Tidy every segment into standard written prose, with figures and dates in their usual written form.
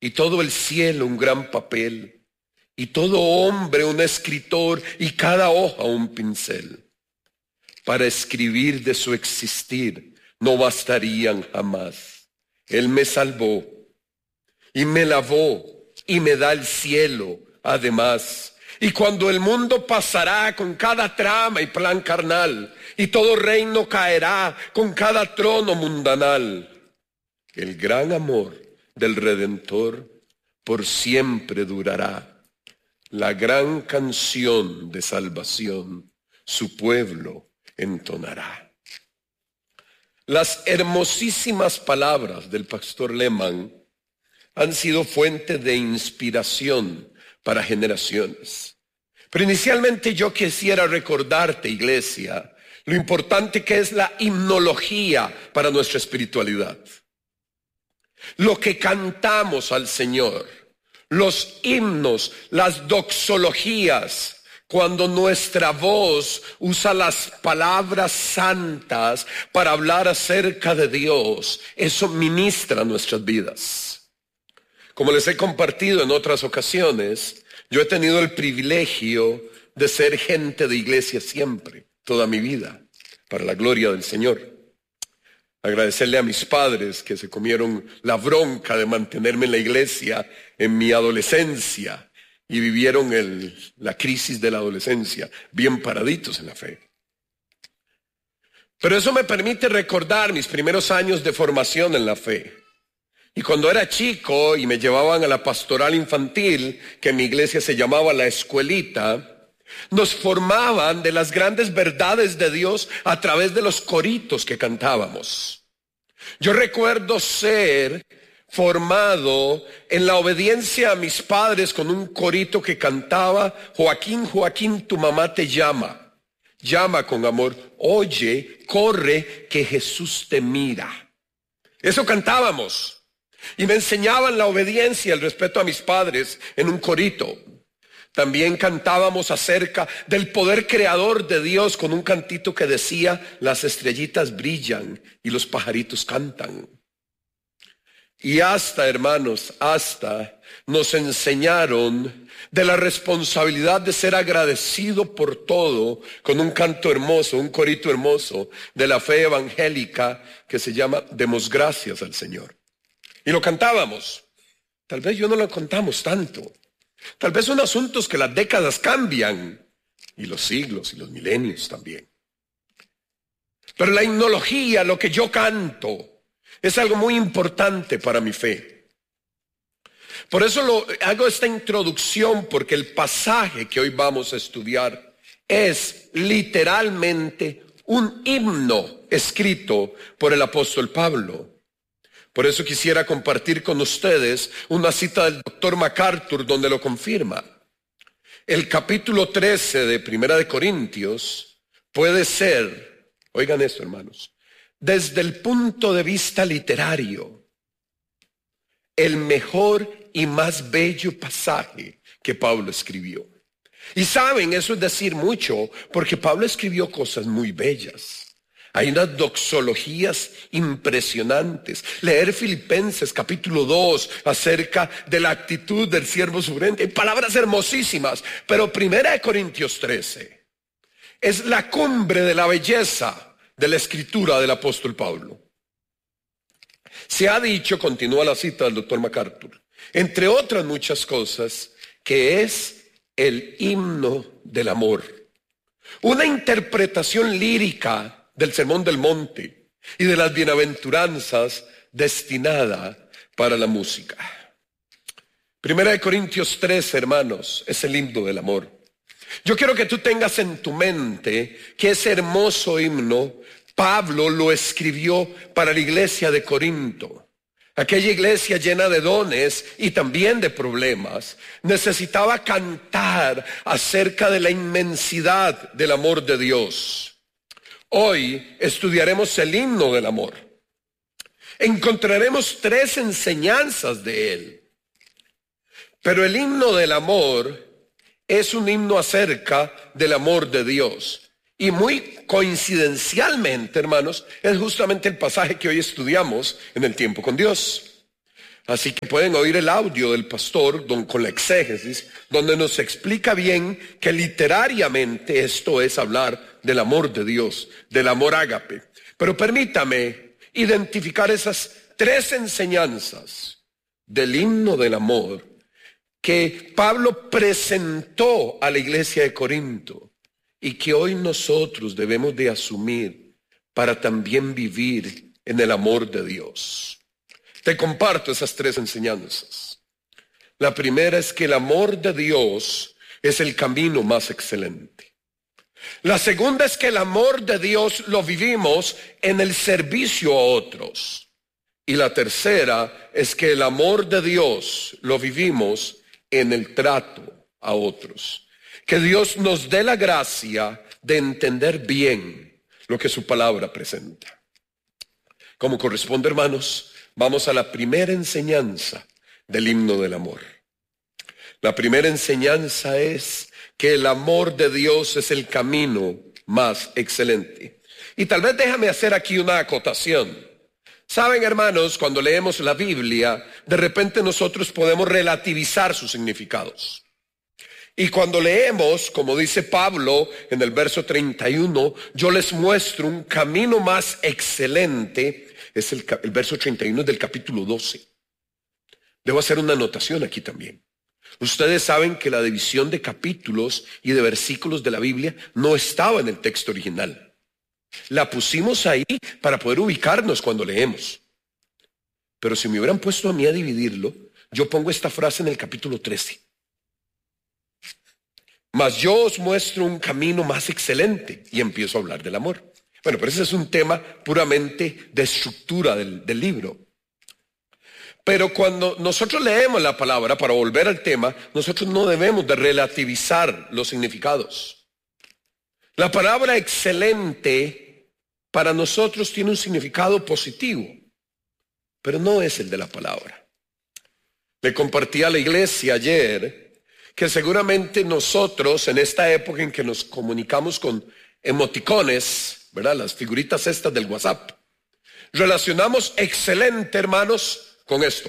y todo el cielo un gran papel, y todo hombre un escritor, y cada hoja un pincel. Para escribir de su existir no bastarían jamás. Él me salvó, y me lavó, y me da el cielo además. Y cuando el mundo pasará con cada trama y plan carnal, y todo reino caerá con cada trono mundanal, el gran amor del Redentor por siempre durará. La gran canción de salvación su pueblo entonará. Las hermosísimas palabras del pastor Lehmann han sido fuente de inspiración para generaciones. Pero inicialmente yo quisiera recordarte, iglesia, lo importante que es la himnología para nuestra espiritualidad. Lo que cantamos al Señor, los himnos, las doxologías, cuando nuestra voz usa las palabras santas para hablar acerca de Dios, eso ministra nuestras vidas. Como les he compartido en otras ocasiones, yo he tenido el privilegio de ser gente de iglesia siempre, toda mi vida, para la gloria del Señor. Agradecerle a mis padres que se comieron la bronca de mantenerme en la iglesia en mi adolescencia y vivieron la crisis de la adolescencia bien paraditos en la fe. Pero eso me permite recordar mis primeros años de formación en la fe. Y cuando era chico y me llevaban a la pastoral infantil, que en mi iglesia se llamaba la escuelita, nos formaban de las grandes verdades de Dios a través de los coritos que cantábamos. Yo recuerdo ser formado en la obediencia a mis padres con un corito que cantaba: Joaquín, Joaquín, tu mamá te llama. Llama con amor, oye, corre, que Jesús te mira. Eso cantábamos. Y me enseñaban la obediencia y el respeto a mis padres en un corito. También cantábamos acerca del poder creador de Dios con un cantito que decía: las estrellitas brillan y los pajaritos cantan. Y hasta, hermanos, nos enseñaron de la responsabilidad de ser agradecido por todo con un canto hermoso, un corito hermoso de la fe evangélica que se llama Demos gracias al Señor. Y lo cantábamos. Tal vez yo no lo contamos tanto. Tal vez son asuntos que las décadas cambian y los siglos y los milenios también. Pero la himnología, lo que yo canto, es algo muy importante para mi fe. Por eso hago esta introducción, porque el pasaje que hoy vamos a estudiar es literalmente un himno escrito por el apóstol Pablo. Por eso quisiera compartir con ustedes una cita del doctor MacArthur donde lo confirma. El capítulo 13 de Primera de Corintios puede ser, oigan esto, hermanos, desde el punto de vista literario, el mejor y más bello pasaje que Pablo escribió. Y saben, eso es decir mucho, porque Pablo escribió cosas muy bellas. Hay unas doxologías impresionantes. Leer Filipenses capítulo 2 acerca de la actitud del siervo sufriente. Hay palabras hermosísimas. Pero Primera de Corintios 13 es la cumbre de la belleza de la escritura del apóstol Pablo. Se ha dicho, continúa la cita del doctor MacArthur, entre otras muchas cosas, que es el himno del amor. Una interpretación lírica del Sermón del Monte y de las bienaventuranzas destinada para la música. Primera de Corintios 13, hermanos, es el himno del amor. Yo quiero que tú tengas en tu mente que ese hermoso himno Pablo lo escribió para la iglesia de Corinto. Aquella iglesia llena de dones y también de problemas necesitaba cantar acerca de la inmensidad del amor de Dios. Hoy estudiaremos el himno del amor. Encontraremos 3 enseñanzas de él. Pero el himno del amor es un himno acerca del amor de Dios. Y muy coincidencialmente, hermanos, es justamente el pasaje que hoy estudiamos en el tiempo con Dios. Así que pueden oír el audio del pastor con la exégesis, donde nos explica bien que literariamente esto es hablar del amor de Dios, del amor ágape. Pero permítame identificar esas tres enseñanzas del himno del amor que Pablo presentó a la iglesia de Corinto y que hoy nosotros debemos de asumir para también vivir en el amor de Dios. Te comparto esas tres enseñanzas. La primera es que el amor de Dios es el camino más excelente. La segunda es que el amor de Dios lo vivimos en el servicio a otros. Y la tercera es que el amor de Dios lo vivimos en el trato a otros. Que Dios nos dé la gracia de entender bien lo que su palabra presenta. Como corresponde, hermanos, vamos a la primera enseñanza del himno del amor. La primera enseñanza es que el amor de Dios es el camino más excelente. Y tal vez déjame hacer aquí una acotación. Saben, hermanos, cuando leemos la Biblia, de repente nosotros podemos relativizar sus significados. Y cuando leemos, como dice Pablo en el verso 31, yo les muestro un camino más excelente. Es el verso 31 del capítulo 12. Debo hacer una anotación aquí también. Ustedes saben que la división de capítulos y de versículos de la Biblia no estaba en el texto original. La pusimos ahí para poder ubicarnos cuando leemos. Pero si me hubieran puesto a mí a dividirlo, yo pongo esta frase en el capítulo 13. Mas yo os muestro un camino más excelente, y empiezo a hablar del amor. Bueno, pero ese es un tema puramente de estructura del libro. Pero cuando nosotros leemos la palabra, para volver al tema, nosotros no debemos de relativizar los significados. La palabra excelente para nosotros tiene un significado positivo, pero no es el de la palabra. Le compartí a la iglesia ayer que seguramente nosotros en esta época en que nos comunicamos con emoticones, ¿verdad? Las figuritas estas del WhatsApp, relacionamos excelente, hermanos, con esto.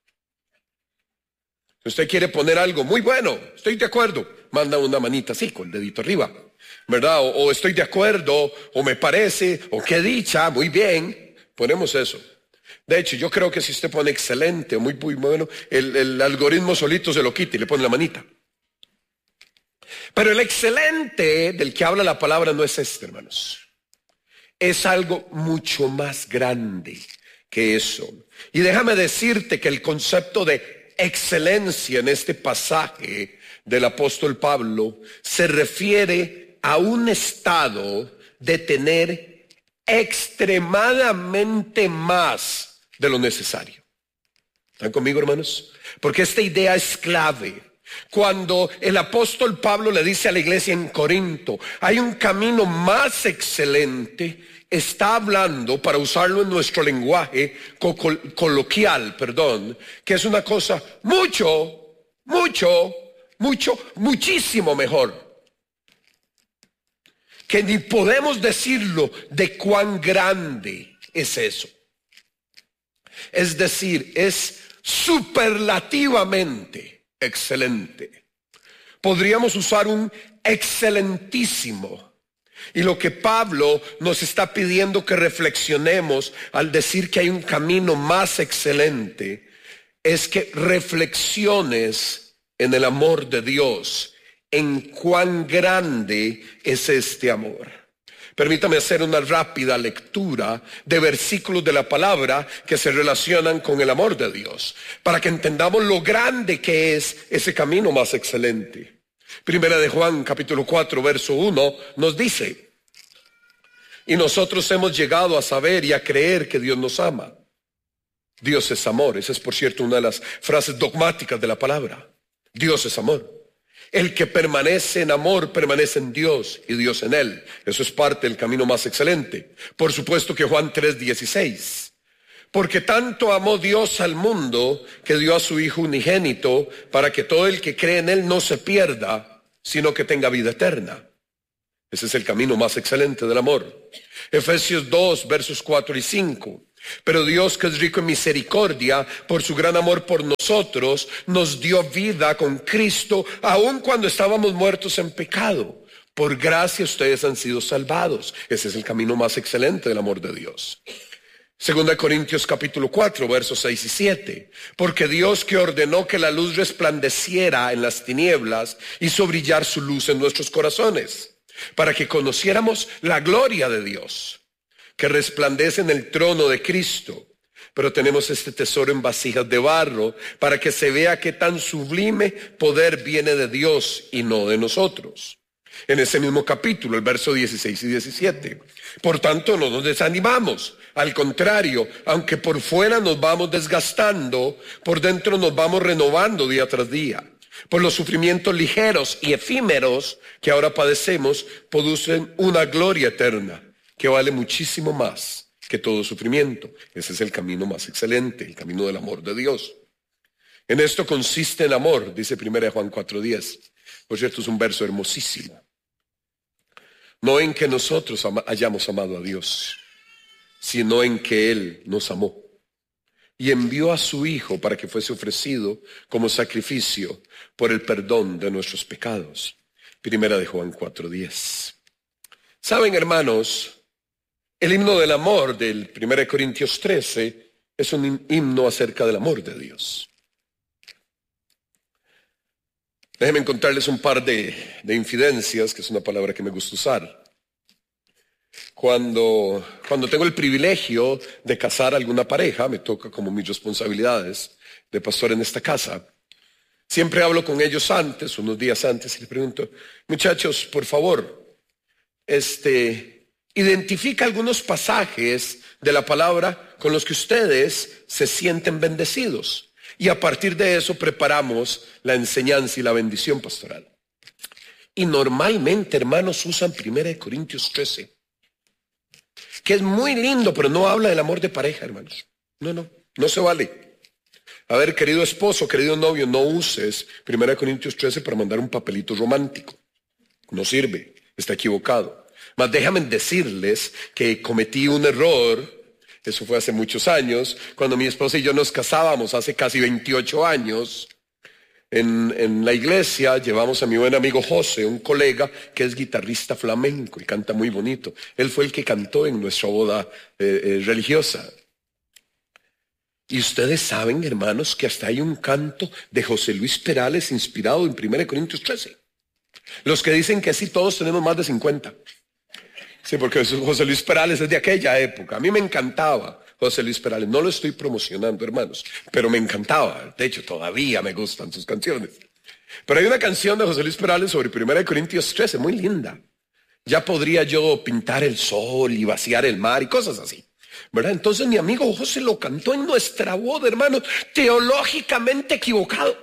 Si usted quiere poner algo muy bueno, estoy de acuerdo, manda una manita así con el dedito arriba, ¿verdad? O estoy de acuerdo, o me parece, o qué dicha, muy bien, ponemos eso. De hecho, yo creo que si usted pone excelente o muy bueno, el algoritmo solito se lo quita y le pone la manita. Pero el excelente del que habla la palabra no es este, hermanos. Es algo mucho más grande que eso. Y déjame decirte que el concepto de excelencia en este pasaje del apóstol Pablo se refiere a un estado de tener extremadamente más de lo necesario. ¿Están conmigo, hermanos? Porque esta idea es clave. Cuando el apóstol Pablo le dice a la iglesia en Corinto, hay un camino más excelente, está hablando, para usarlo en nuestro lenguaje coloquial, que es una cosa muchísimo mejor. Que ni podemos decirlo de cuán grande es eso. Es decir, es superlativamente excelente. Podríamos usar un excelentísimo. Y lo que Pablo nos está pidiendo que reflexionemos al decir que hay un camino más excelente es que reflexiones en el amor de Dios, en cuán grande es este amor. Permítame hacer una rápida lectura de versículos de la palabra que se relacionan con el amor de Dios, para que entendamos lo grande que es ese camino más excelente. Primera de Juan, capítulo 4, verso 1, nos dice: y nosotros hemos llegado a saber y a creer que Dios nos ama. Dios es amor. Esa es, por cierto, una de las frases dogmáticas de la palabra. Dios es amor. El que permanece en amor permanece en Dios y Dios en él. Eso es parte del camino más excelente. Por supuesto que Juan 3:16. Porque tanto amó Dios al mundo que dio a su Hijo unigénito para que todo el que cree en él no se pierda, sino que tenga vida eterna. Ese es el camino más excelente del amor. Efesios 2, versos 4 y 5. Pero Dios, que es rico en misericordia, por su gran amor por nosotros, nos dio vida con Cristo, aun cuando estábamos muertos en pecado. Por gracia ustedes han sido salvados. Ese es el camino más excelente del amor de Dios. 2 Corintios capítulo 4, versos 6 y 7. Porque Dios, que ordenó que la luz resplandeciera en las tinieblas, hizo brillar su luz en nuestros corazones, para que conociéramos la gloria de Dios, que resplandece en el trono de Cristo. Pero tenemos este tesoro en vasijas de barro, para que se vea que tan sublime poder viene de Dios y no de nosotros. En ese mismo capítulo, el verso 16 y 17. Por tanto, no nos desanimamos. Al contrario, aunque por fuera nos vamos desgastando, por dentro nos vamos renovando día tras día. Pues los sufrimientos ligeros y efímeros que ahora padecemos producen una gloria eterna que vale muchísimo más que todo sufrimiento. Ese es el camino más excelente, el camino del amor de Dios. En esto consiste el amor, dice 1 Juan 4:10. Por cierto, es un verso hermosísimo. No en que nosotros hayamos amado a Dios, sino en que Él nos amó y envió a su Hijo para que fuese ofrecido como sacrificio por el perdón de nuestros pecados. 1 Juan 4:10. Saben, hermanos, el himno del amor del 1 Corintios 13 es un himno acerca del amor de Dios. Déjenme contarles un par de infidencias, que es una palabra que me gusta usar. Cuando tengo el privilegio de casar a alguna pareja, me toca como mis responsabilidades de pastor en esta casa. Siempre hablo con ellos antes, unos días antes, y les pregunto: muchachos, por favor, identifica algunos pasajes de la palabra con los que ustedes se sienten bendecidos. Y a partir de eso preparamos la enseñanza y la bendición pastoral. Y normalmente, hermanos, usan 1 Corintios 13, que es muy lindo, pero no habla del amor de pareja, hermanos. No se vale. A ver, querido esposo, querido novio, no uses 1 Corintios 13 para mandar un papelito romántico. No sirve, está equivocado. Mas déjame decirles que cometí un error. Eso fue hace muchos años, cuando mi esposa y yo nos casábamos hace casi 28 años. En la iglesia llevamos a mi buen amigo José, un colega que es guitarrista flamenco y canta muy bonito. Él fue el que cantó en nuestra boda religiosa. Y ustedes saben, hermanos, que hasta hay un canto de José Luis Perales inspirado en 1 Corintios 13. Los que dicen que sí, todos tenemos más de 50. Sí, porque José Luis Perales es de aquella época. A mí me encantaba José Luis Perales. No lo estoy promocionando, hermanos, pero me encantaba. De hecho, todavía me gustan sus canciones. Pero hay una canción de José Luis Perales sobre 1 Corintios 13, muy linda. Ya podría yo pintar el sol y vaciar el mar y cosas así, ¿verdad? Entonces mi amigo José lo cantó en nuestra boda, hermanos, teológicamente equivocado.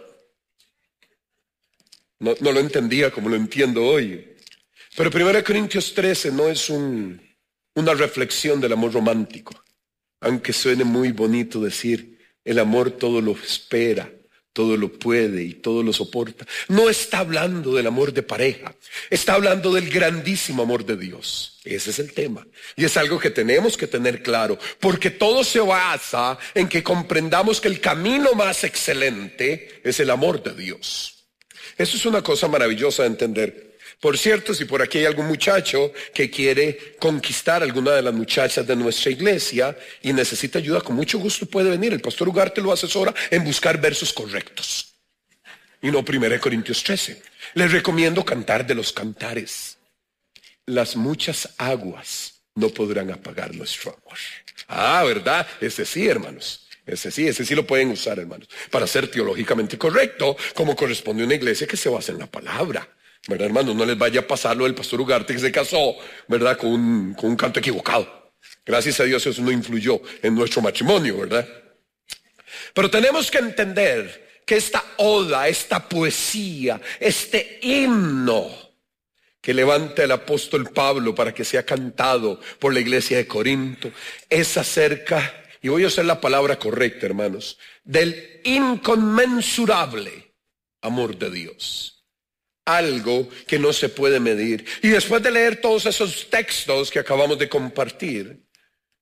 No lo entendía como lo entiendo hoy. Pero 1 Corintios 13 no es una reflexión del amor romántico, aunque suene muy bonito decir: el amor todo lo espera, todo lo puede y todo lo soporta. No está hablando del amor de pareja, está hablando del grandísimo amor de Dios. Ese es el tema, y es algo que tenemos que tener claro, porque todo se basa en que comprendamos que el camino más excelente es el amor de Dios. Eso es una cosa maravillosa de entender. Por cierto, si por aquí hay algún muchacho que quiere conquistar a alguna de las muchachas de nuestra iglesia y necesita ayuda, con mucho gusto puede venir. El pastor Ugarte lo asesora en buscar versos correctos y no 1 Corintios 13. Les recomiendo Cantar de los Cantares. Las muchas aguas no podrán apagar nuestro amor. Ah, ¿verdad? Ese sí, hermanos. Ese sí lo pueden usar, hermanos, para ser teológicamente correcto, como corresponde a una iglesia que se basa en la palabra. ¿Verdad, hermano? No les vaya a pasar lo del pastor Ugarte que se casó, ¿verdad? Con un canto equivocado. Gracias a Dios eso no influyó en nuestro matrimonio, ¿verdad? Pero tenemos que entender que esta oda, esta poesía, este himno que levanta el apóstol Pablo para que sea cantado por la iglesia de Corinto, es acerca, y voy a usar la palabra correcta, hermanos, del inconmensurable amor de Dios. Algo que no se puede medir. Y después de leer todos esos textos que acabamos de compartir,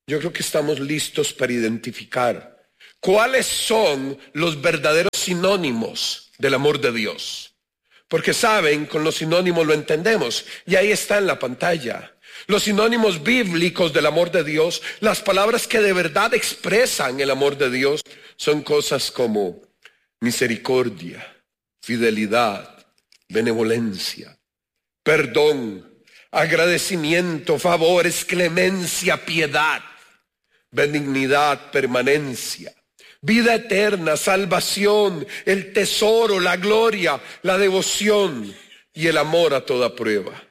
yo creo que estamos listos para identificar cuáles son los verdaderos sinónimos del amor de Dios. Porque saben, con los sinónimos lo entendemos, y ahí está en la pantalla. Los sinónimos bíblicos del amor de Dios, las palabras que de verdad expresan el amor de Dios, son cosas como misericordia, fidelidad, benevolencia, perdón, agradecimiento, favores, clemencia, piedad, benignidad, permanencia, vida eterna, salvación, el tesoro, la gloria, la devoción y el amor a toda prueba.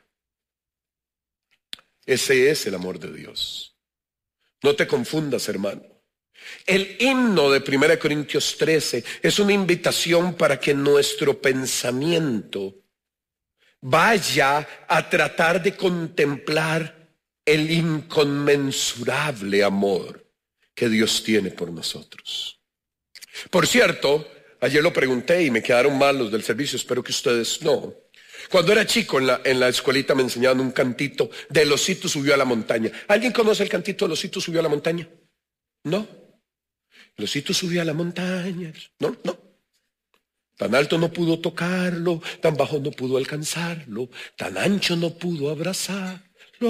Ese es el amor de Dios. No te confundas, hermano. El himno de 1 Corintios 13 es una invitación para que nuestro pensamiento vaya a tratar de contemplar el inconmensurable amor que Dios tiene por nosotros. Por cierto, ayer lo pregunté y me quedaron mal los del servicio, espero que ustedes no. Cuando era chico en la escuelita me enseñaban un cantito de El osito subió a la montaña. ¿Alguien conoce el cantito El osito subió a la montaña? ¿No? El osito subió a la montaña. No. Tan alto no pudo tocarlo, tan bajo no pudo alcanzarlo, tan ancho no pudo abrazarlo.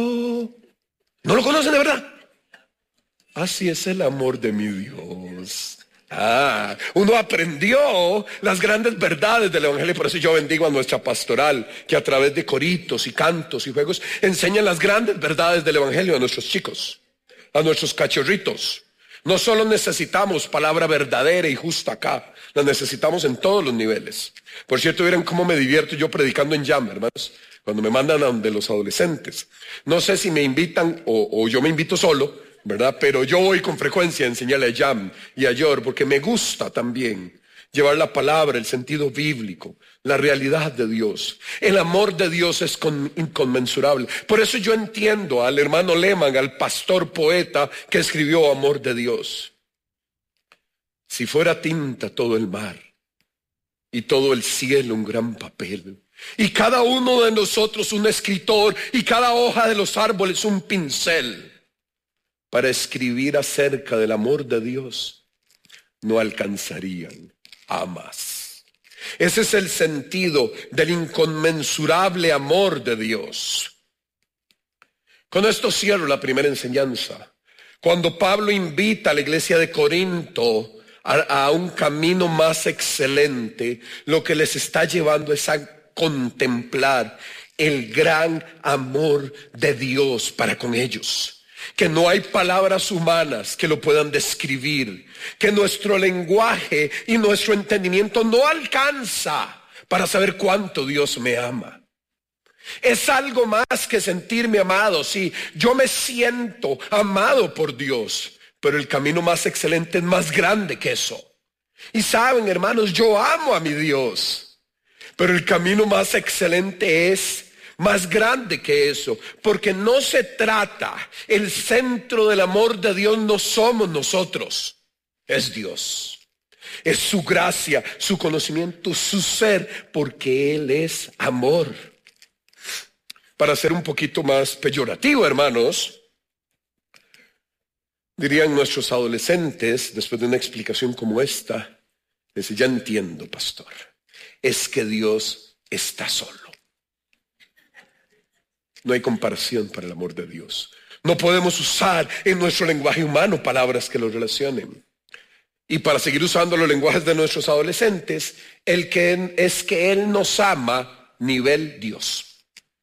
¿No lo conocen de verdad? Así es el amor de mi Dios. Uno aprendió las grandes verdades del Evangelio. Por eso yo bendigo a nuestra pastoral, que a través de coritos y cantos y juegos enseñan las grandes verdades del Evangelio a nuestros chicos, a nuestros cachorritos. No solo necesitamos palabra verdadera y justa acá, la necesitamos en todos los niveles. Por cierto, vieron cómo me divierto yo predicando en Jam, hermanos, cuando me mandan a donde los adolescentes. No sé si me invitan o yo me invito solo, ¿verdad? Pero yo voy con frecuencia a enseñarle a Jam y a Yor, porque me gusta también llevar la palabra, el sentido bíblico, la realidad de Dios. El amor de Dios es inconmensurable. Por eso yo entiendo al hermano Lehman, al pastor poeta que escribió Amor de Dios. Si fuera tinta todo el mar y todo el cielo un gran papel, y cada uno de nosotros un escritor, y cada hoja de los árboles un pincel para escribir acerca del amor de Dios, no alcanzarían a más. Ese es el sentido del inconmensurable amor de Dios. Con esto cierro la primera enseñanza. Cuando Pablo invita a la iglesia de Corinto a un camino más excelente, lo que les está llevando es a contemplar el gran amor de Dios para con ellos. Que no hay palabras humanas que lo puedan describir, que nuestro lenguaje y nuestro entendimiento no alcanza para saber cuánto Dios me ama. Es algo más que sentirme amado. Sí, yo me siento amado por Dios, pero el camino más excelente es más grande que eso. Y saben, hermanos, yo amo a mi Dios, pero el camino más excelente es más grande que eso, porque no se trata, el centro del amor de Dios no somos nosotros, es Dios. Es su gracia, su conocimiento, su ser, porque Él es amor. Para ser un poquito más peyorativo, hermanos, dirían nuestros adolescentes, después de una explicación como esta, dice, ya entiendo, pastor, es que Dios está solo. No hay comparación para el amor de Dios. No podemos usar en nuestro lenguaje humano palabras que lo relacionen. Y para seguir usando los lenguajes de nuestros adolescentes, es que Él nos ama nivel Dios.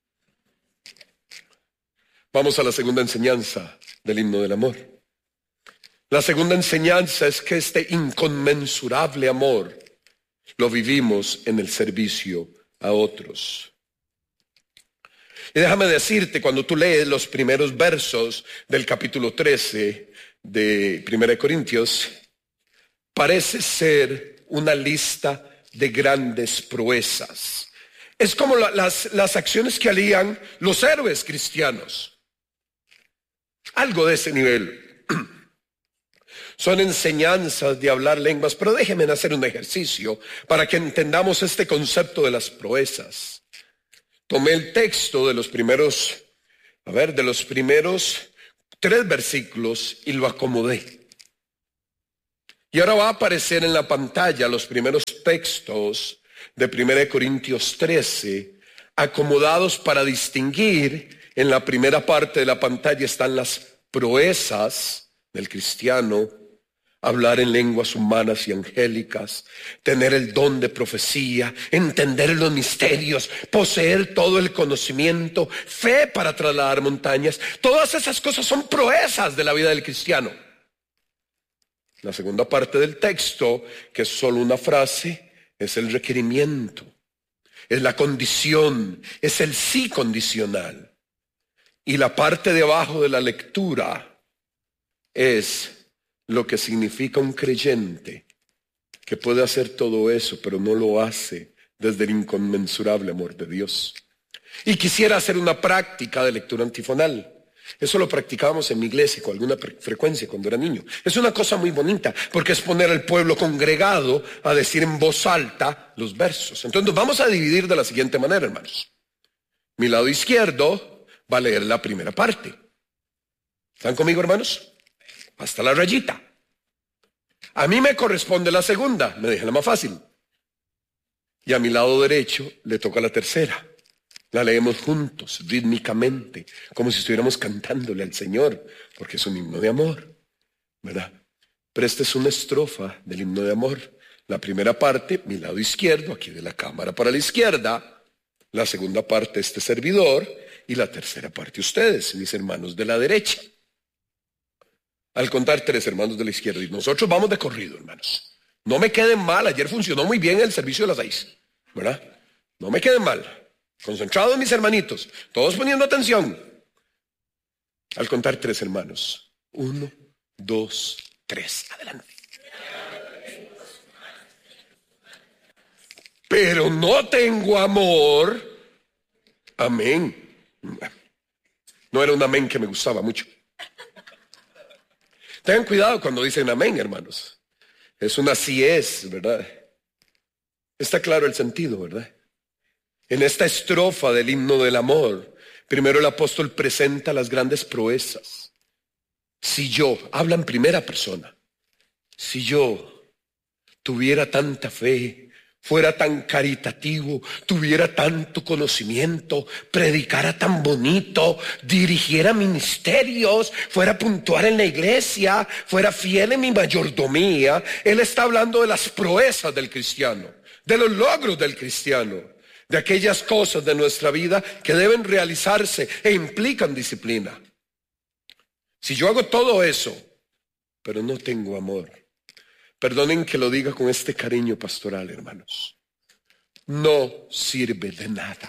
Vamos a la segunda enseñanza del himno del amor. La segunda enseñanza es que este inconmensurable amor lo vivimos en el servicio a otros. Y déjame decirte, cuando tú lees los primeros versos del capítulo 13 de 1 Corintios, parece ser una lista de grandes proezas. Es como las acciones que harían los héroes cristianos. Algo de ese nivel. Son enseñanzas de hablar lenguas, pero déjenme hacer un ejercicio para que entendamos este concepto de las proezas. Tomé el texto de los primeros 3 versículos y lo acomodé. Y ahora va a aparecer en la pantalla los primeros textos de 1 Corintios 13, acomodados para distinguir. En la primera parte de la pantalla están las proezas del cristiano: hablar en lenguas humanas y angélicas, tener el don de profecía, entender los misterios, poseer todo el conocimiento, fe para trasladar montañas. Todas esas cosas son proezas de la vida del cristiano. La segunda parte del texto, que es solo una frase, es el requerimiento, es la condición, es el sí condicional. Y la parte de abajo de la lectura es lo que significa un creyente que puede hacer todo eso, pero no lo hace desde el inconmensurable amor de Dios. Y quisiera hacer una práctica de lectura antifonal. Eso lo practicábamos en mi iglesia con alguna frecuencia cuando era niño. Es una cosa muy bonita, porque es poner al pueblo congregado a decir en voz alta los versos. Entonces nos vamos a dividir de la siguiente manera, hermanos. Mi lado izquierdo va a leer la primera parte. ¿Están conmigo, hermanos? Hasta la rayita. A mí me corresponde la segunda, me deja la más fácil. Y a mi lado derecho le toca la tercera. La leemos juntos, rítmicamente, como si estuviéramos cantándole al Señor, porque es un himno de amor, ¿verdad? Pero esta es una estrofa del himno de amor. La primera parte, mi lado izquierdo, aquí de la cámara para la izquierda. La segunda parte, este servidor. Y la tercera parte, ustedes, mis hermanos de la derecha. Al contar 3, hermanos de la izquierda, y nosotros vamos de corrido, hermanos. No me queden mal, ayer funcionó muy bien el servicio de las 6, ¿verdad? No me queden mal. Concentrados, mis hermanitos, todos poniendo atención. Al contar 3, hermanos. 1, 2, 3. Adelante. Pero no tengo amor. Amén. No era un amén que me gustaba mucho. Tengan cuidado cuando dicen amén, hermanos. Es un así es, ¿verdad? Está claro el sentido, ¿verdad? En esta estrofa del himno del amor, primero el apóstol presenta las grandes proezas. Si yo, habla en primera persona, si yo tuviera tanta fe, fuera tan caritativo, tuviera tanto conocimiento, predicara tan bonito, dirigiera ministerios, fuera puntual en la iglesia, fuera fiel en mi mayordomía. Él está hablando de las proezas del cristiano, de los logros del cristiano, de aquellas cosas de nuestra vida que deben realizarse e implican disciplina. Si yo hago todo eso, pero no tengo amor, perdonen que lo diga con este cariño pastoral, hermanos, no sirve de nada.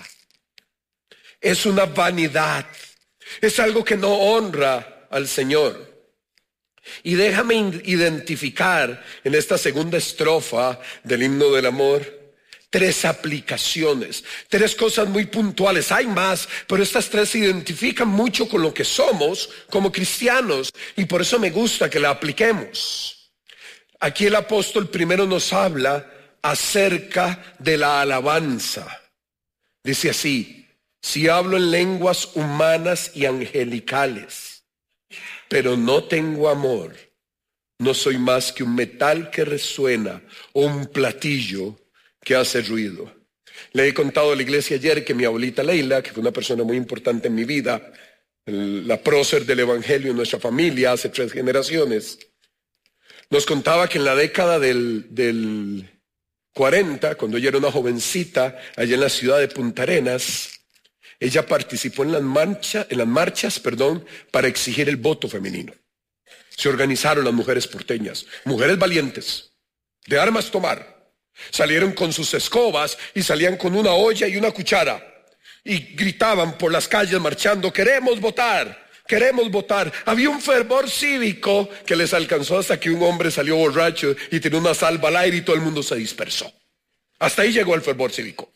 Es una vanidad, es algo que no honra al Señor. Y déjame identificar en esta segunda estrofa del himno del amor 3 aplicaciones, 3 cosas muy puntuales. Hay más, pero estas 3 se identifican mucho con lo que somos como cristianos, y por eso me gusta que la apliquemos. Aquí el apóstol primero nos habla acerca de la alabanza. Dice así: si hablo en lenguas humanas y angelicales, pero no tengo amor, no soy más que un metal que resuena o un platillo que hace ruido. Le he contado a la iglesia ayer que mi abuelita Leila, que fue una persona muy importante en mi vida, la prócer del evangelio en nuestra familia hace 3 generaciones, nos contaba que en la década del 40, cuando ella era una jovencita, allá en la ciudad de Punta Arenas, ella participó en las marchas, para exigir el voto femenino. Se organizaron las mujeres porteñas, mujeres valientes, de armas tomar. Salieron con sus escobas y salían con una olla y una cuchara. Y gritaban por las calles marchando: queremos votar. Queremos votar. Había un fervor cívico que les alcanzó hasta que un hombre salió borracho y tiró una salva al aire y todo el mundo se dispersó. Hasta ahí llegó el fervor cívico.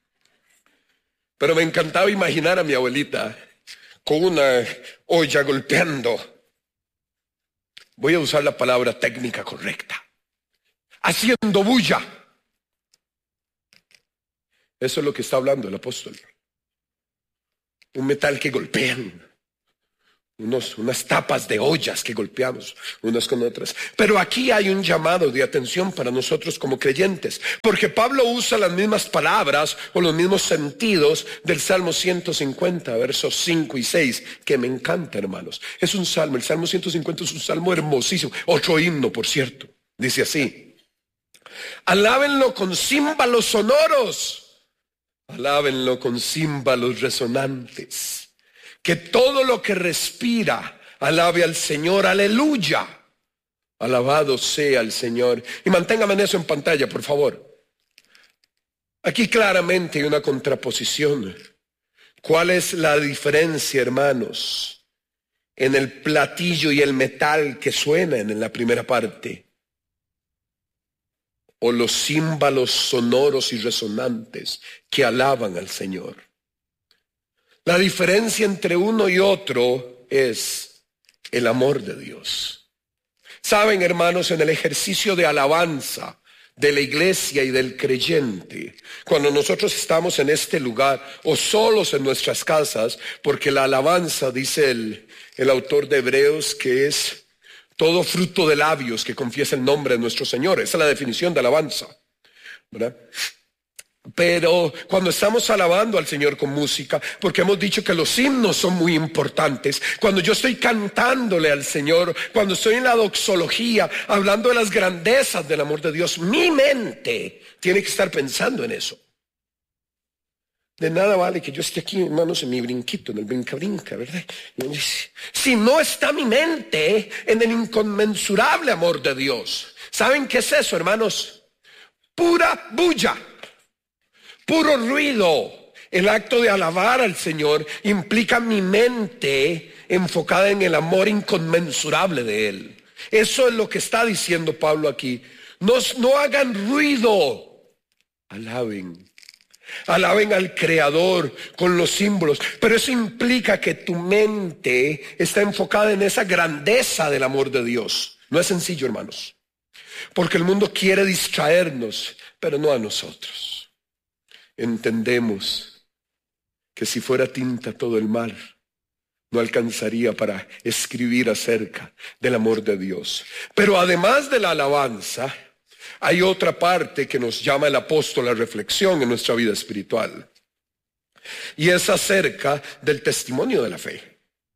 Pero me encantaba imaginar a mi abuelita con una olla golpeando. Voy a usar la palabra técnica correcta. Haciendo bulla. Eso es lo que está hablando el apóstol. Un metal que golpean. unas tapas de ollas que golpeamos unas con otras. Pero aquí hay un llamado de atención para nosotros como creyentes, porque Pablo usa las mismas palabras o los mismos sentidos del Salmo 150, versos 5 y 6, que me encanta, hermanos. Es un salmo, el Salmo 150 es un salmo hermosísimo, otro himno, por cierto. Dice así: alábenlo con címbalos sonoros, alábenlo con címbalos resonantes. Que todo lo que respira alabe al Señor, aleluya. Alabado sea el Señor. Y manténgame en eso en pantalla, por favor. Aquí claramente hay una contraposición. ¿Cuál es la diferencia, hermanos, en el platillo y el metal que suenan en la primera parte? O los címbalos sonoros y resonantes que alaban al Señor. La diferencia entre uno y otro es el amor de Dios. Saben, hermanos, en el ejercicio de alabanza de la iglesia y del creyente, cuando nosotros estamos en este lugar o solos en nuestras casas, porque la alabanza, dice el autor de Hebreos, que es todo fruto de labios que confiesa el nombre de nuestro Señor. Esa es la definición de alabanza, ¿verdad? Pero cuando estamos alabando al Señor con música, porque hemos dicho que los himnos son muy importantes, cuando yo estoy cantándole al Señor, cuando estoy en la doxología, hablando de las grandezas del amor de Dios, mi mente tiene que estar pensando en eso. De nada vale que yo esté aquí, hermanos, en mi brinquito, en el brinca-brinca, ¿verdad? Si no está mi mente en el inconmensurable amor de Dios. ¿Saben qué es eso, hermanos? Pura bulla. Puro ruido. El acto de alabar al Señor implica mi mente enfocada en el amor inconmensurable de Él. Eso es lo que está diciendo Pablo aquí. No hagan ruido. Alaben. Alaben al Creador con los símbolos. Pero eso implica que tu mente está enfocada en esa grandeza del amor de Dios. No es sencillo, hermanos. Porque el mundo quiere distraernos, pero no a nosotros. Entendemos que si fuera tinta todo el mar, no alcanzaría para escribir acerca del amor de Dios. Pero además de la alabanza, hay otra parte que nos llama el apóstol a reflexión en nuestra vida espiritual. Y es acerca del testimonio de la fe.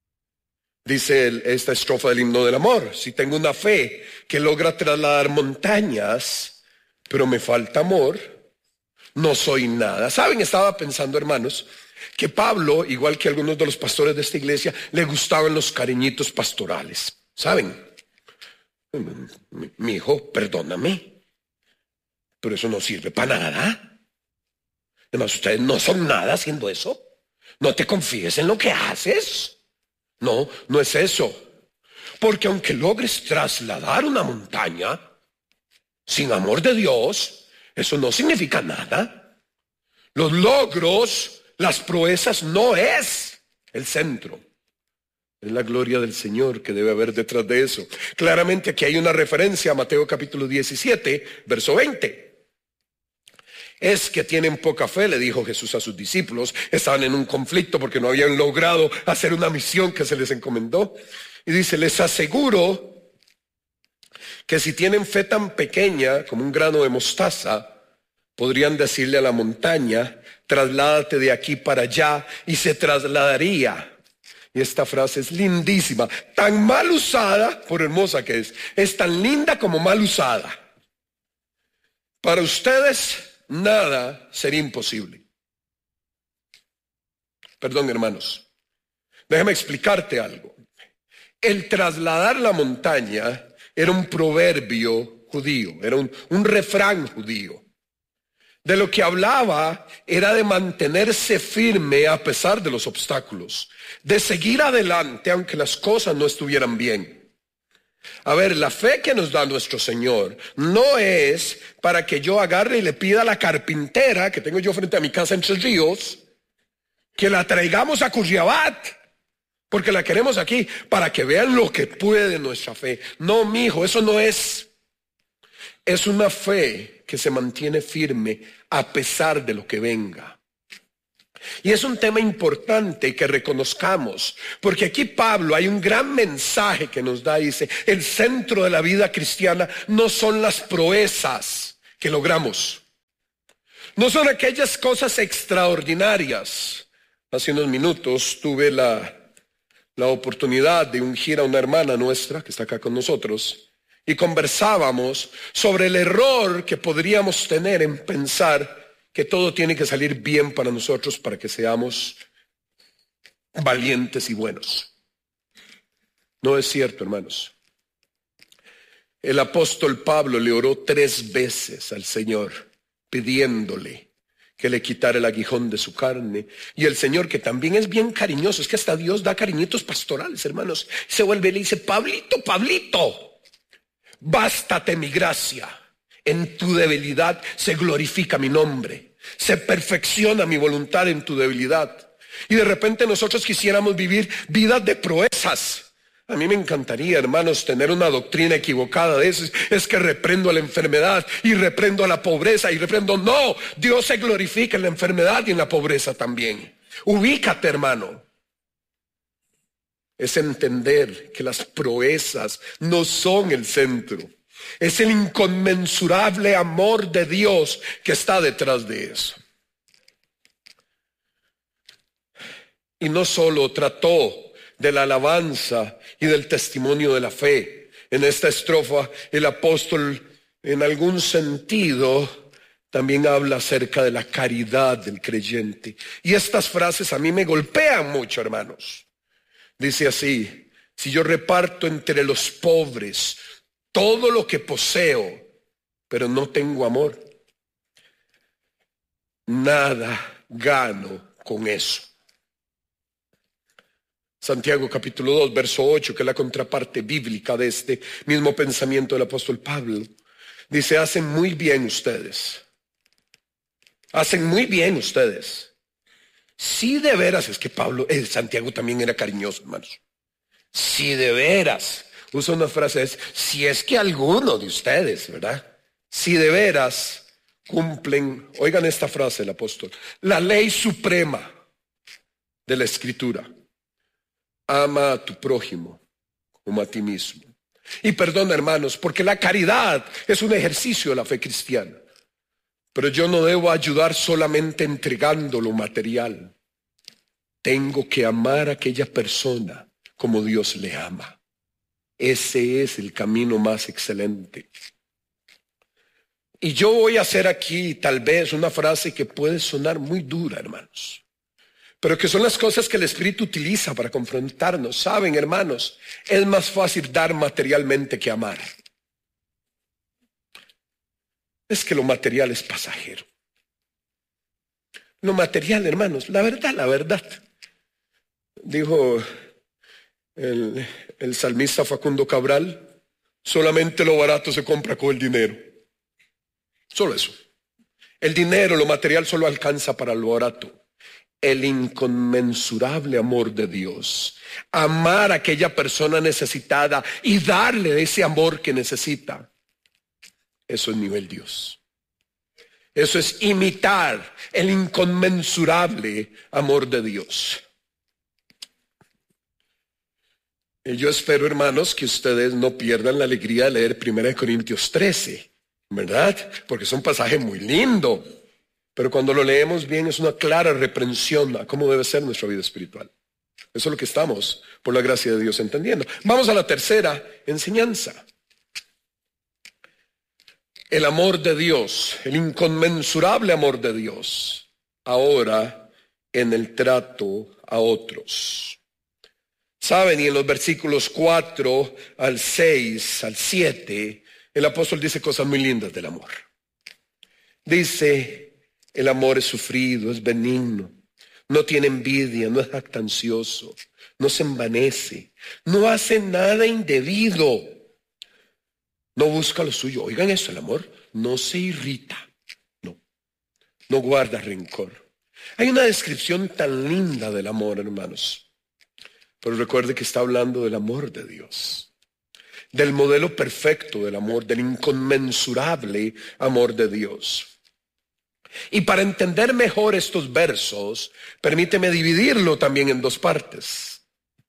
Dice esta estrofa del himno del amor: si tengo una fe que logra trasladar montañas, pero me falta amor, no soy nada. ¿Saben? Estaba pensando, hermanos, que Pablo, igual que algunos de los pastores de esta iglesia, le gustaban los cariñitos pastorales. ¿Saben? Mi hijo, perdóname, pero eso no sirve para nada. Además, ustedes no son nada haciendo eso. No te confíes en lo que haces. No, no es eso. Porque aunque logres trasladar una montaña, sin amor de Dios, eso no significa nada. Los logros, las proezas no es el centro. Es la gloria del Señor que debe haber detrás de eso. Claramente aquí hay una referencia a Mateo capítulo 17, verso 20. Es que tienen poca fe, le dijo Jesús a sus discípulos. Estaban en un conflicto porque no habían logrado hacer una misión que se les encomendó. Y dice: les aseguro que si tienen fe tan pequeña como un grano de mostaza, podrían decirle a la montaña: trasládate de aquí para allá, y se trasladaría. Y esta frase es lindísima, tan mal usada, por hermosa que es tan linda como mal usada. Para ustedes nada sería imposible. Perdón, hermanos, déjame explicarte algo. El trasladar la montaña era un proverbio judío, era un refrán judío. De lo que hablaba era de mantenerse firme a pesar de los obstáculos, de seguir adelante aunque las cosas no estuvieran bien. A ver, la fe que nos da nuestro Señor no es para que yo agarre y le pida a la carpintera que tengo yo frente a mi casa en Tres Ríos que la traigamos a Curriabat, porque la queremos aquí, para que vean lo que puede nuestra fe. No, mijo, eso no es. Es una fe que se mantiene firme a pesar de lo que venga. Y es un tema importante que reconozcamos, porque aquí Pablo hay un gran mensaje que nos da. Dice, el centro de la vida cristiana no son las proezas que logramos, no son aquellas cosas extraordinarias. Hace unos minutos tuve la oportunidad de ungir a una hermana nuestra que está acá con nosotros, y conversábamos sobre el error que podríamos tener en pensar que todo tiene que salir bien para nosotros para que seamos valientes y buenos. No es cierto, hermanos. El apóstol Pablo le oró 3 veces al Señor pidiéndole que le quitara el aguijón de su carne. Y el Señor, que también es bien cariñoso, es que hasta Dios da cariñitos pastorales, hermanos, se vuelve y le dice, Pablito, Pablito, bástate mi gracia. En tu debilidad se glorifica mi nombre, se perfecciona mi voluntad en tu debilidad. Y de repente nosotros quisiéramos vivir vidas de proezas. A mí me encantaría, hermanos, tener una doctrina equivocada de eso. Es que reprendo a la enfermedad y reprendo a la pobreza y reprendo. No, Dios se glorifica en la enfermedad y en la pobreza también. Ubícate, hermano. Es entender que las proezas no son el centro. Es el inconmensurable amor de Dios que está detrás de eso. Y no solo trató de la alabanza y del testimonio de la fe. En esta estrofa el apóstol en algún sentido también habla acerca de la caridad del creyente. Y estas frases a mí me golpean mucho, hermanos. Dice así, si yo reparto entre los pobres todo lo que poseo, pero no tengo amor, nada gano con eso. Santiago capítulo 2, verso 8, que es la contraparte bíblica de este mismo pensamiento del apóstol Pablo, dice, hacen muy bien ustedes. Hacen muy bien ustedes. Si de veras, es que Santiago también era cariñoso, hermanos. Si de veras, usa una frase, es, si es que alguno de ustedes, ¿verdad? Si de veras cumplen, oigan esta frase del apóstol, la ley suprema de la Escritura. Ama a tu prójimo como a ti mismo. Y perdona, hermanos, porque la caridad es un ejercicio de la fe cristiana. Pero yo no debo ayudar solamente entregando lo material. Tengo que amar a aquella persona como Dios le ama. Ese es el camino más excelente. Y yo voy a hacer aquí tal vez una frase que puede sonar muy dura, hermanos, pero que son las cosas que el Espíritu utiliza para confrontarnos. Saben, hermanos, es más fácil dar materialmente que amar. Es que lo material es pasajero. Lo material, hermanos, la verdad. Dijo el salmista Facundo Cabral, solamente lo barato se compra con el dinero. Solo eso. El dinero, lo material solo alcanza para lo barato. El inconmensurable amor de Dios. Amar a aquella persona necesitada y darle ese amor que necesita. Eso es nivel Dios. Eso es imitar el inconmensurable amor de Dios. Y yo espero, hermanos, que ustedes no pierdan la alegría de leer 1 Corintios 13, ¿verdad? Porque es un pasaje muy lindo. Pero cuando lo leemos bien es una clara reprensión a cómo debe ser nuestra vida espiritual. Eso es lo que estamos, por la gracia de Dios, entendiendo. Vamos a la tercera enseñanza. El amor de Dios, el inconmensurable amor de Dios, ahora en el trato a otros. Saben, y en los versículos 4 al 6, al 7, el apóstol dice cosas muy lindas del amor. Dice, el amor es sufrido, es benigno, no tiene envidia, no es jactancioso, no se envanece, no hace nada indebido, no busca lo suyo. Oigan eso, el amor no se irrita, no guarda rencor. Hay una descripción tan linda del amor, hermanos. Pero recuerde que está hablando del amor de Dios, del modelo perfecto del amor, del inconmensurable amor de Dios. Y para entender mejor estos versos, permíteme dividirlo también en dos partes.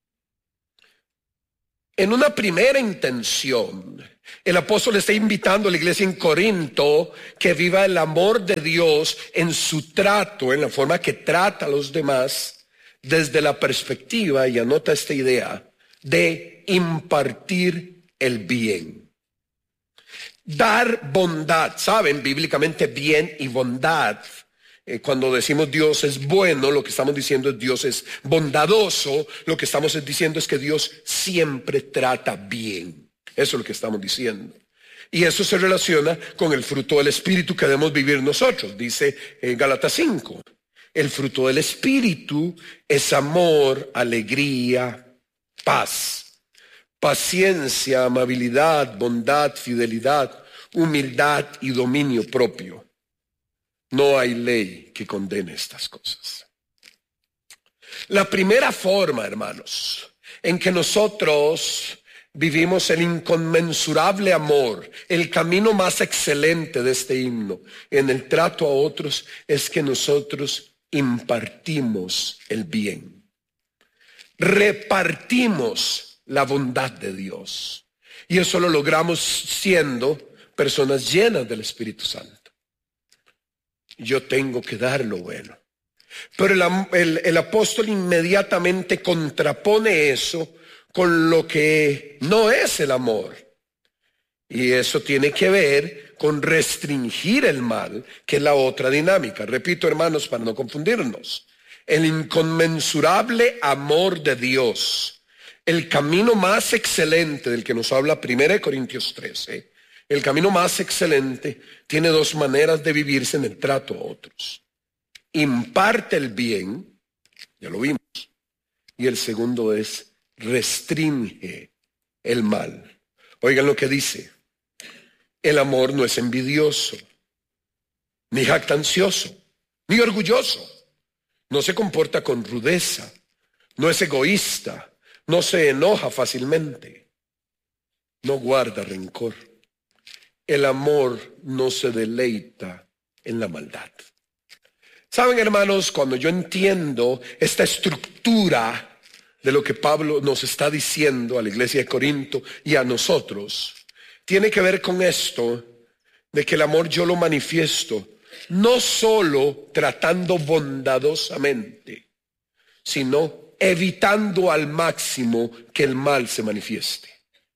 En una primera intención, el apóstol está invitando a la iglesia en Corinto que viva el amor de Dios en su trato, en la forma que trata a los demás, desde la perspectiva, y anota esta idea, de impartir el bien. Dar bondad, saben, bíblicamente bien y bondad. Cuando decimos Dios es bueno, lo que estamos diciendo es Dios es bondadoso. Lo que estamos diciendo es que Dios siempre trata bien. Eso es lo que estamos diciendo. Y eso se relaciona con el fruto del Espíritu que debemos vivir nosotros. Dice en Gálatas 5. El fruto del Espíritu es amor, alegría, paz, paciencia, amabilidad, bondad, fidelidad, humildad y dominio propio. No hay ley que condene estas cosas. La primera forma, hermanos, en que nosotros vivimos el inconmensurable amor, el camino más excelente de este himno en el trato a otros, es que nosotros impartimos el bien. Repartimos la bondad de Dios. Y eso lo logramos siendo personas llenas del Espíritu Santo. Yo tengo que dar lo bueno. Pero el apóstol inmediatamente contrapone eso con lo que no es el amor. Y eso tiene que ver con restringir el mal, que es la otra dinámica. Repito, hermanos, para no confundirnos. El inconmensurable amor de Dios, el camino más excelente del que nos habla 1 Corintios 13, el camino más excelente tiene dos maneras de vivirse en el trato a otros. Imparte el bien, ya lo vimos, y el segundo es restringe el mal. Oigan lo que dice: el amor no es envidioso, ni jactancioso, ni orgulloso, no se comporta con rudeza, no es egoísta, no se enoja fácilmente, no guarda rencor. El amor no se deleita en la maldad. Saben, hermanos, cuando yo entiendo esta estructura de lo que Pablo nos está diciendo a la iglesia de Corinto y a nosotros, tiene que ver con esto de que el amor yo lo manifiesto no solo tratando bondadosamente, sino evitando al máximo que el mal se manifieste.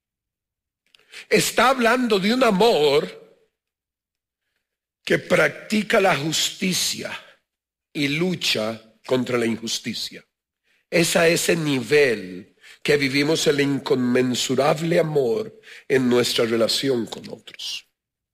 Está hablando de un amor que practica la justicia y lucha contra la injusticia. Es a ese nivel que vivimos el inconmensurable amor en nuestra relación con otros.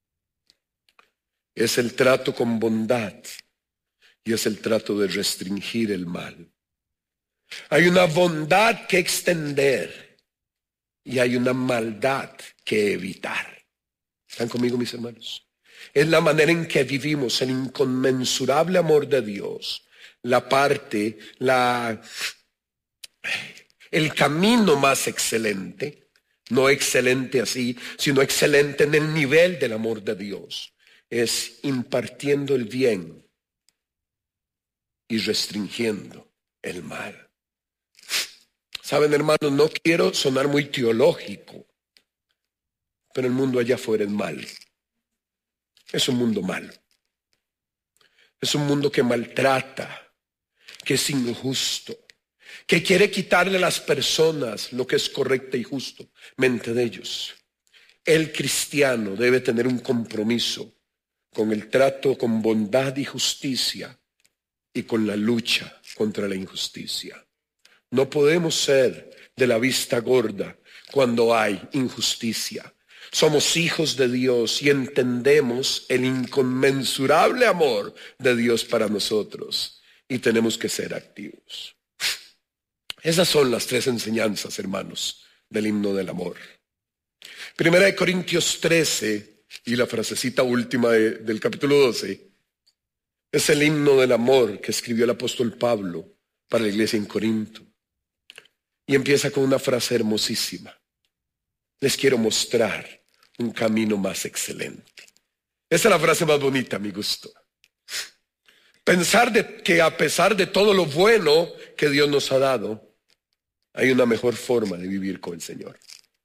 Es el trato con bondad y es el trato de restringir el mal. Hay una bondad que extender y hay una maldad que evitar. ¿Están conmigo, mis hermanos? Es la manera en que vivimos el inconmensurable amor de Dios, el camino más excelente, no excelente así, sino excelente en el nivel del amor de Dios, es impartiendo el bien y restringiendo el mal. Saben, hermanos, no quiero sonar muy teológico, pero el mundo allá afuera es malo. Es un mundo malo. Es un mundo que maltrata, que es injusto, que quiere quitarle a las personas lo que es correcto y justo mente de ellos. El cristiano debe tener un compromiso con el trato con bondad y justicia y con la lucha contra la injusticia. No podemos ser de la vista gorda cuando hay injusticia. Somos hijos de Dios y entendemos el inconmensurable amor de Dios para nosotros y tenemos que ser activos. Esas son las tres enseñanzas, hermanos, del himno del amor. 1 Corintios 13 y la frasecita última del capítulo 12 es el himno del amor que escribió el apóstol Pablo para la iglesia en Corinto. Y empieza con una frase hermosísima. Les quiero mostrar un camino más excelente. Esa es la frase más bonita a mi gusto. Pensar que a pesar de todo lo bueno que Dios nos ha dado, hay una mejor forma de vivir con el Señor.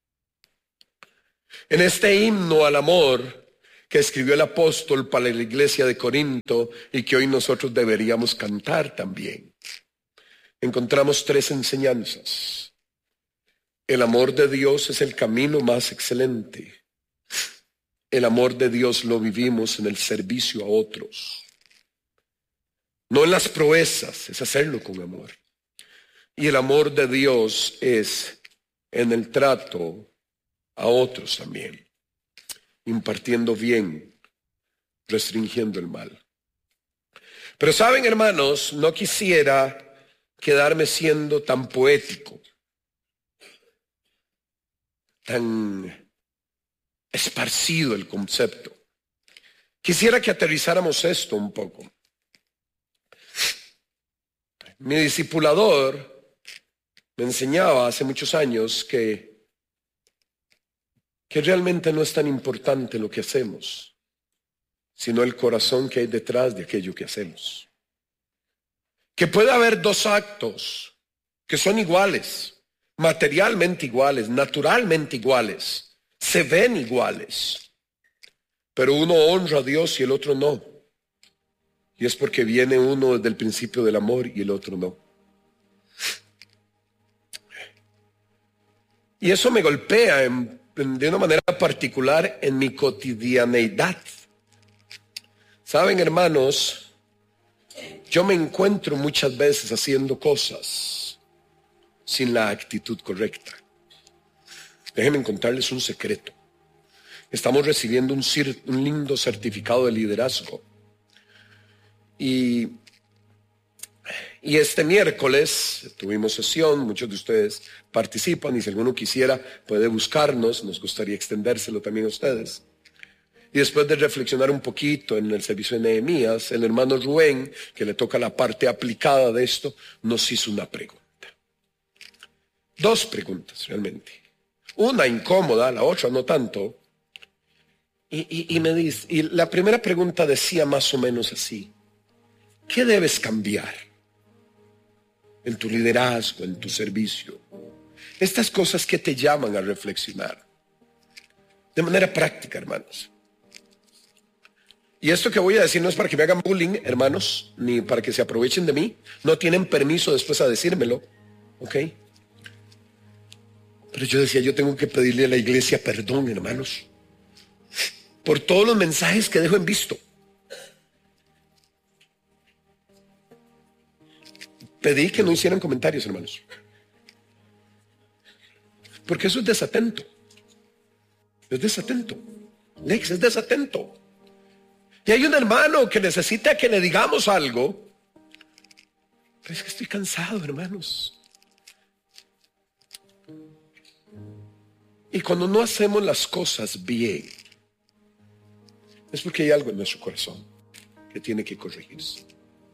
En este himno al amor que escribió el apóstol para la iglesia de Corinto y que hoy nosotros deberíamos cantar también, encontramos 3 enseñanzas. El amor de Dios es el camino más excelente. El amor de Dios lo vivimos en el servicio a otros. No en las proezas, es hacerlo con amor. Y el amor de Dios es en el trato a otros también, impartiendo bien, restringiendo el mal. Pero saben, hermanos, no quisiera quedarme siendo tan poético, tan esparcido el concepto. Quisiera que aterrizáramos esto un poco. Mi discipulador me enseñaba hace muchos años que realmente no es tan importante lo que hacemos, sino el corazón que hay detrás de aquello que hacemos. Que puede haber 2 actos que son iguales, materialmente iguales, naturalmente iguales, se ven iguales, pero uno honra a Dios y el otro no. Y es porque viene uno desde el principio del amor y el otro no. Y eso me golpea de una manera particular en mi cotidianeidad. Saben, hermanos, yo me encuentro muchas veces haciendo cosas sin la actitud correcta. Déjenme contarles un secreto. Estamos recibiendo un lindo certificado de liderazgo. Y este miércoles tuvimos sesión, muchos de ustedes participan y si alguno quisiera puede buscarnos, nos gustaría extendérselo también a ustedes. Y después de reflexionar un poquito en el servicio de Nehemías, el hermano Rubén, que le toca la parte aplicada de esto, nos hizo una pregunta. 2 preguntas realmente. Una incómoda, la otra no tanto. Y me dice, y la primera pregunta decía más o menos así: ¿qué debes cambiar en tu liderazgo, en tu servicio? Estas cosas que te llaman a reflexionar. De manera práctica, hermanos. Y esto que voy a decir no es para que me hagan bullying, hermanos, ni para que se aprovechen de mí. No tienen permiso después a decírmelo, ¿ok? Pero yo decía, yo tengo que pedirle a la iglesia perdón, hermanos, por todos los mensajes que dejo en visto. Pedí que no hicieran comentarios, hermanos, porque eso es desatento. Es desatento. Lex, es desatento. Y hay un hermano que necesita que le digamos algo, pero es que estoy cansado, hermanos. Y cuando no hacemos las cosas bien, es porque hay algo en nuestro corazón que tiene que corregirse.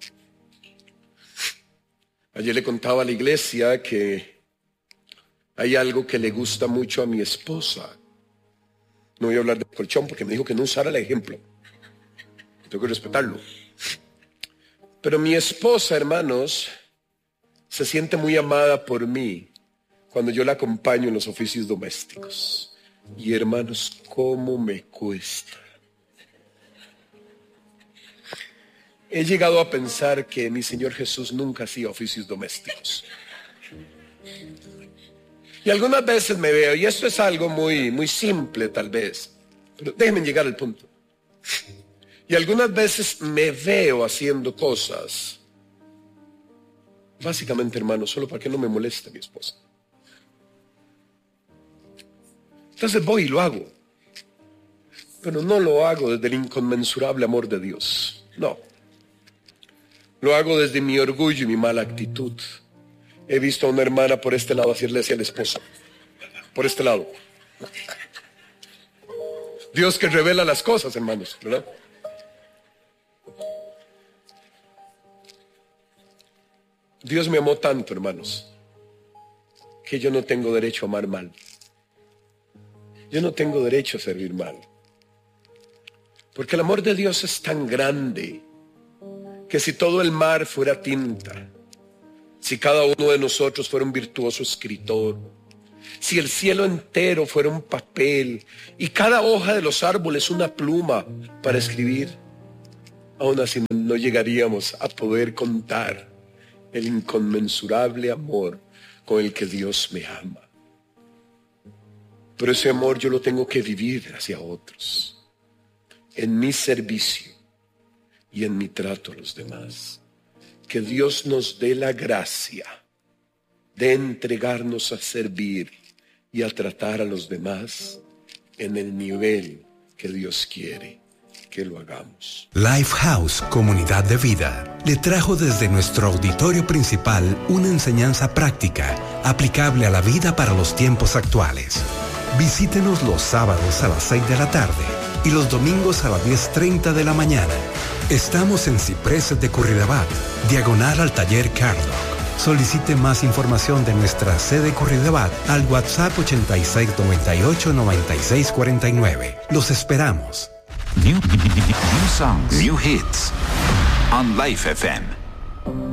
Ayer le contaba a la iglesia que hay algo que le gusta mucho a mi esposa. No voy a hablar de colchón porque me dijo que no usara el ejemplo. Tengo que respetarlo. Pero mi esposa, hermanos, se siente muy amada por mí cuando yo la acompaño en los oficios domésticos. Y hermanos, cómo me cuesta. He llegado a pensar que mi Señor Jesús nunca hacía oficios domésticos. Y algunas veces me veo, y esto es algo muy, muy simple tal vez, pero déjenme llegar al punto. Y algunas veces me veo haciendo cosas, básicamente, hermanos, solo para que no me moleste mi esposa. Entonces voy y lo hago, pero no lo hago desde el inconmensurable amor de Dios, no. Lo hago desde mi orgullo y mi mala actitud. He visto a una hermana por este lado hacerle hacia el esposo, por este lado. Dios que revela las cosas, hermanos, ¿verdad? Dios me amó tanto, hermanos, que yo no tengo derecho a amar mal. Yo no tengo derecho a servir mal. Porque el amor de Dios es tan grande que si todo el mar fuera tinta, si cada uno de nosotros fuera un virtuoso escritor, si el cielo entero fuera un papel y cada hoja de los árboles una pluma para escribir, aún así no llegaríamos a poder contar el inconmensurable amor con el que Dios me ama. Pero ese amor yo lo tengo que vivir hacia otros, en mi servicio y en mi trato a los demás. Que Dios nos dé la gracia de entregarnos a servir y a tratar a los demás en el nivel que Dios quiere que lo hagamos. Lifehouse Comunidad de Vida le trajo desde nuestro auditorio principal una enseñanza práctica aplicable a la vida para los tiempos actuales. Visítenos los sábados a las 6 de la tarde y los domingos a las 10:30 de la mañana. Estamos en Cipreses de Curridabat, diagonal al taller Cardock. Solicite más información de nuestra sede Curridabat al WhatsApp 8698-9649. Los esperamos. New songs, new hits on Life FM.